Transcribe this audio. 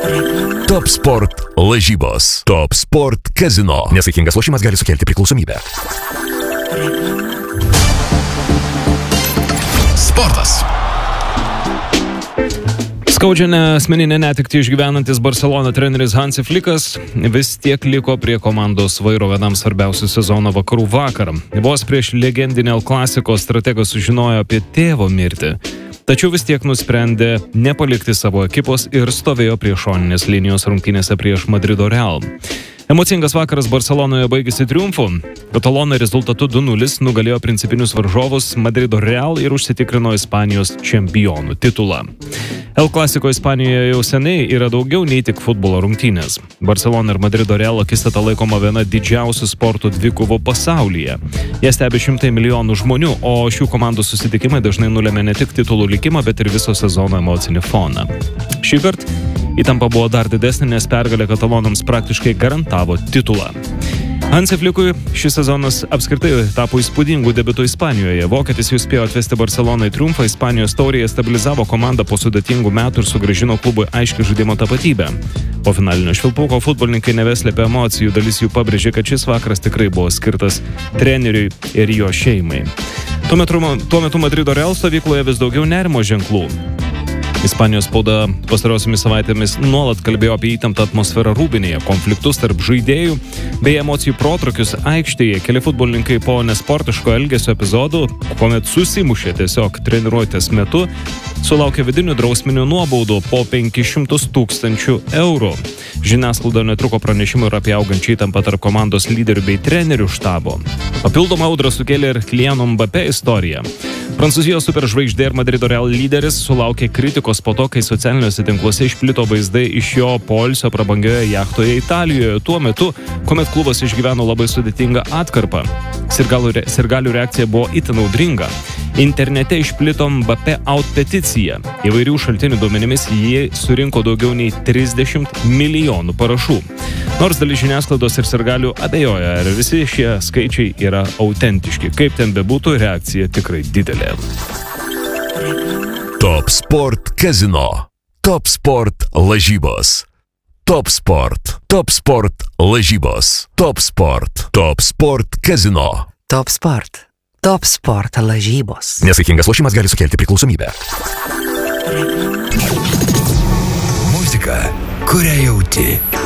Top Sport lažybos. Top Sport Casino. Nesaikingas lošimas gali sukelti priklausomybę. Sportas. Skaudžią asmeninę netektį išgyvenantis Barcelona treneris Hansi Flickas vis tiek liko prie komandos vairo vienam svarbiausių sezono vakarų vakarą. Vos prieš legendinį El Clasico strategas sužinojo apie tėvo mirtį, tačiau vis tiek nusprendė nepalikti savo ekipos ir stovėjo prie šoninės linijos rungtynėse prieš Madrido Real. Emocingas vakaras Barcelonoje baigėsi triumfu. Katalonai rezultatu 2-0 nugalėjo principinius varžovus Madrido Real ir užsitikrino Ispanijos čempionų titulą. El Clasico Ispanijoje jau seniai yra daugiau nei tik futbolo rungtynės. Barcelona ir Madrido Real akistata laikoma viena didžiausių sporto dvikovų pasaulyje. Jie stebi šimtai milijonų žmonių, o šių komandų susitikimai dažnai nulemia ne tik titulų likimą, bet ir viso sezono emocinį foną. Šįkart įtampa buvo dar didesnė, nes pergalė katalonams praktiškai garantavo titulą. Hansi Flickui šis sezonas apskritai tapo įspūdingų debiutų Ispanijoje. Vokietis jau spėjo atvesti Barcelonai triumfą, Ispanijos taurėje stabilizavo komandą po sudėtingų metų ir sugrąžino klubui aiškiai žaidimo tapatybę. Po finalinio švilpuko futbolininkai nebeslėpė emocijų, dalis jų pabrėžė, kad šis vakaras tikrai buvo skirtas treneriui ir jo šeimai. Tuo metu Madrido Real stovykloje vis daugiau nerimo ženklų. Ispanijos spauda pastarosiomis savaitėmis nuolat kalbėjo apie įtemptą atmosferą rūbinėje, konfliktus tarp žaidėjų bei emocijų protrukius aikštėje. Keli futbolininkai po nesportiško elgesio epizodų, kuomet susimušė tiesiog treniruotės metu, sulaukė vidinių drausminių nuobaudų po 500 000 eurų. Žiniasklaidoje netruko pranešimų ir apie augančią įtampą tarp komandos lyderių bei trenerių štabo. Papildomą audrą sukėlė ir Kyliano Mbappé istorija. Prancūzijos superžvaigždė ir Madrido Real lyderis sulaukė kritikos po to, kai socialiniuose tinkluose išplito vaizdai iš jo poilsio prabangioje jachtoje Italijoje, tuo metu, kuomet klubas išgyveno labai sudėtingą atkarpą. Sirgalių reakcija buvo itin audringa. Internete išplito Mbappé out peticija. Įvairių šaltinių duomenimis jie surinko daugiau nei 30 milijonų parašų. Nors dalis žiniasklaidos ir sirgalių abejoja, ar visi šie skaičiai yra autentiški. Kaip ten bebūtų, reakcija tikrai didelė. Top Sport Casino. Top Sport lažybos. Top Sport. Top Sport lažybos. Top Sport. Top Sport Casino. Top Sport. Top Sport lažybos. Nesaikingas lošimas gali sukelti priklausomybę. Muzika, kurią jauti.